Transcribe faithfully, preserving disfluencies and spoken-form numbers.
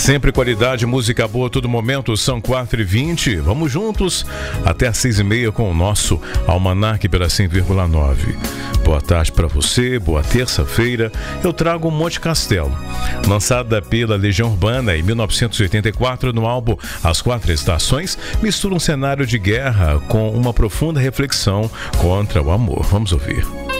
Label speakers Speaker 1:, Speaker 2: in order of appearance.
Speaker 1: Sempre qualidade, música boa a todo momento, são quatro e vinte. Vamos juntos até às seis e meia com o nosso Almanac pela cem vírgula nove. Boa tarde para você, boa terça-feira. Eu trago Monte Castelo, lançada pela Legião Urbana em mil novecentos e oitenta e quatro no álbum As Quatro Estações, mistura um cenário de guerra com uma profunda reflexão contra o amor. Vamos ouvir.